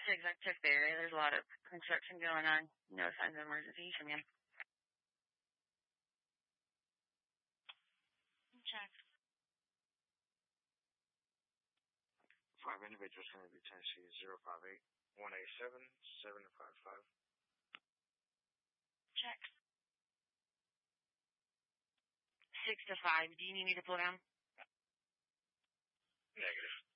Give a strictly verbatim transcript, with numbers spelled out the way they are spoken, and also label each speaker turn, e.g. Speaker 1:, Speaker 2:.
Speaker 1: six, I checked the area. There's a lot of construction going on. No signs of emergency. Come in. Check.
Speaker 2: Five individuals going to be Tennessee zero five eight one eight seven seven five five.
Speaker 1: Check. Six to five. Do you need me to pull down?
Speaker 2: Negative.